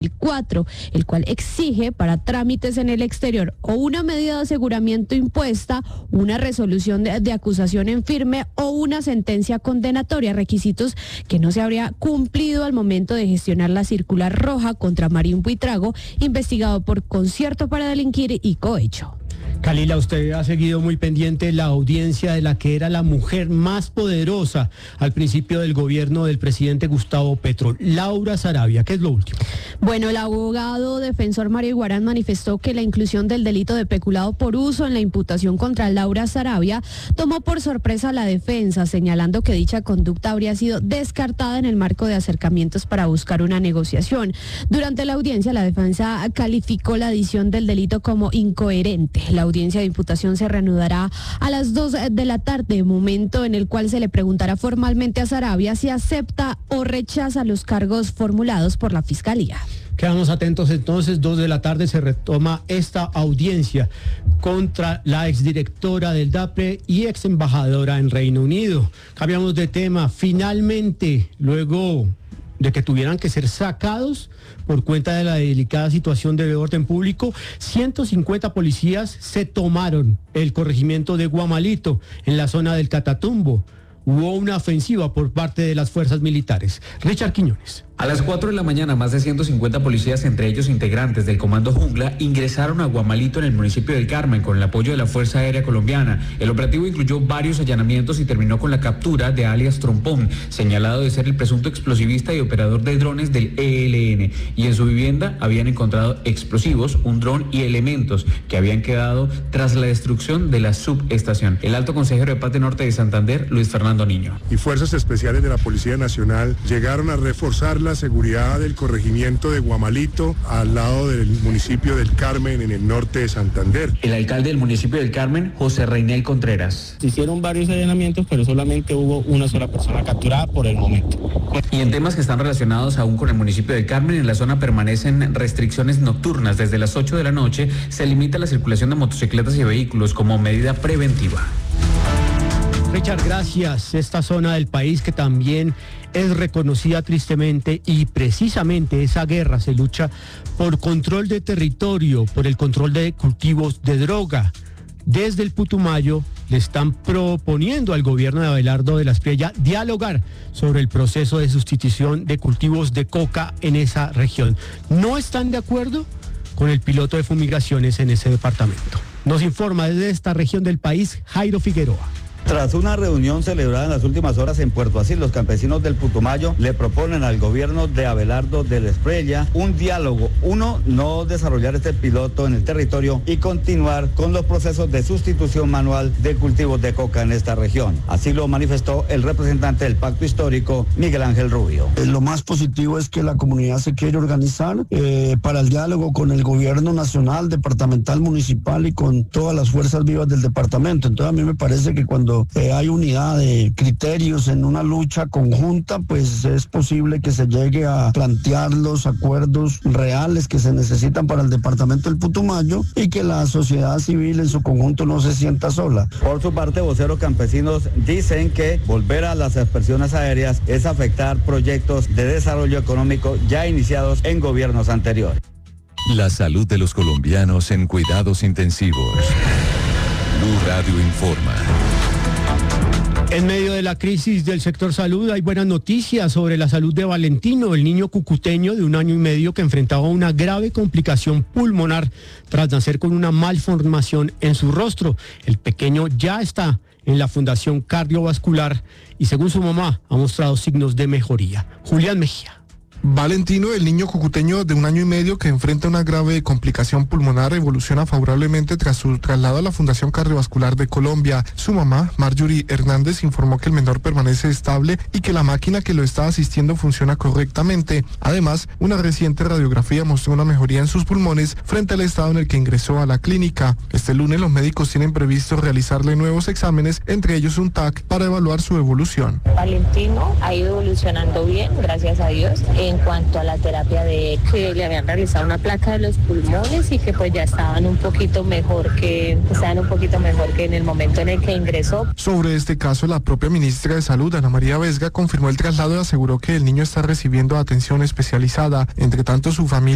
2004, el cual exige para trámites en el exterior o una medida de aseguramiento impuesta, una resolución de acusación en firme o una sentencia condenatoria, requisitos que no se habría cumplido al momento de gestionar la circular roja contra Marín Buitrago, investigado por concierto para delinquir y cohecho. Kalila, usted ha seguido muy pendiente la audiencia de la que era la mujer más poderosa al principio del gobierno del presidente Gustavo Petro, Laura Sarabia. ¿Qué es lo último? Bueno, el abogado defensor Mario Iguarán manifestó que la inclusión del delito de peculado por uso en la imputación contra Laura Sarabia tomó por sorpresa a la defensa, señalando que dicha conducta habría sido descartada en el marco de acercamientos para buscar una negociación. Durante la audiencia, la defensa calificó la adición del delito como incoherente. La audiencia de imputación se reanudará a las 2 de la tarde, momento en el cual se le preguntará formalmente a Sarabia si acepta o rechaza los cargos formulados por la Fiscalía. Quedamos atentos entonces, 2 de la tarde se retoma esta audiencia contra la exdirectora del DAPRE y ex embajadora en Reino Unido. Cambiamos de tema. Finalmente, luego de que tuvieran que ser sacados por cuenta de la delicada situación de orden público, 150 policías se tomaron el corregimiento de Guamalito en la zona del Catatumbo. Hubo una ofensiva por parte de las fuerzas militares. Richard Quiñones. A las 4 de la mañana, más de 150 policías, entre ellos integrantes del Comando Jungla, ingresaron a Guamalito en el municipio del Carmen con el apoyo de la Fuerza Aérea Colombiana. El operativo incluyó varios allanamientos y terminó con la captura de alias Trompón, señalado de ser el presunto explosivista y operador de drones del ELN. Y en su vivienda habían encontrado explosivos, un dron y elementos que habían quedado tras la destrucción de la subestación. El alto consejero de Paz de Norte de Santander, Luis Fernando Niño. Y fuerzas especiales de la Policía Nacional llegaron a reforzar la seguridad del corregimiento de Guamalito al lado del municipio del Carmen en el norte de Santander. El alcalde del municipio del Carmen, José Reinel Contreras. Se hicieron varios allanamientos, pero solamente hubo una sola persona capturada por el momento. Y en temas que están relacionados aún con el municipio del Carmen, en la zona permanecen restricciones nocturnas. Desde las 8 de la noche se limita la circulación de motocicletas y vehículos como medida preventiva. Richard, gracias. Esta zona del país que también es reconocida tristemente, y precisamente esa guerra se lucha por control de territorio, por el control de cultivos de droga. Desde el Putumayo le están proponiendo al gobierno de Abelardo de la Espriella dialogar sobre el proceso de sustitución de cultivos de coca en esa región. No están de acuerdo con el piloto de fumigaciones en ese departamento. Nos informa desde esta región del país Jairo Figueroa. Tras una reunión celebrada en las últimas horas en Puerto Asís, los campesinos del Putumayo le proponen al gobierno de Abelardo de la Espriella un diálogo. Uno, no desarrollar este piloto en el territorio y continuar con los procesos de sustitución manual de cultivos de coca en esta región. Así lo manifestó el representante del Pacto Histórico, Miguel Ángel Rubio. Lo más positivo es que la comunidad se quiere organizar para el diálogo con el gobierno nacional, departamental, municipal y con todas las fuerzas vivas del departamento. Entonces a mí me parece que cuando hay unidad de criterios en una lucha conjunta, pues es posible que se llegue a plantear los acuerdos reales que se necesitan para el departamento del Putumayo y que la sociedad civil en su conjunto no se sienta sola. Por su parte, voceros campesinos dicen que volver a las aspersiones aéreas es afectar proyectos de desarrollo económico ya iniciados en gobiernos anteriores. La salud de los colombianos en cuidados intensivos. Blue Radio informa. En medio de la crisis del sector salud hay buenas noticias sobre la salud de Valentino, el niño cucuteño de 1 año y medio que enfrentaba una grave complicación pulmonar tras nacer con una malformación en su rostro. El pequeño ya está en la Fundación Cardiovascular y según su mamá ha mostrado signos de mejoría. Julián Mejía. Valentino, el niño cucuteño de 1 año y medio que enfrenta una grave complicación pulmonar, evoluciona favorablemente tras su traslado a la Fundación Cardiovascular de Colombia. Su mamá, Marjorie Hernández, informó que el menor permanece estable y que la máquina que lo está asistiendo funciona correctamente. Además, una reciente radiografía mostró una mejoría en sus pulmones frente al estado en el que ingresó a la clínica. Este lunes los médicos tienen previsto realizarle nuevos exámenes, entre ellos un TAC, para evaluar su evolución. Valentino ha ido evolucionando bien, gracias a Dios. En cuanto a la terapia de que le habían realizado una placa de los pulmones y que pues ya estaban un poquito mejor que en el momento en el que ingresó. Sobre este caso, la propia ministra de Salud, Ana María Vesga, confirmó el traslado y aseguró que el niño está recibiendo atención especializada. Entre tanto, su familia